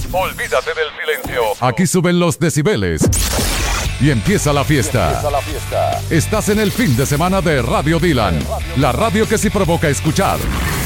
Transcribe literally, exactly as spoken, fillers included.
Olvídate del silencio. Aquí suben los decibeles. Y empieza la fiesta. Empieza la fiesta. Estás en el fin de semana de Radio Dylan. La radio que sí provoca escuchar.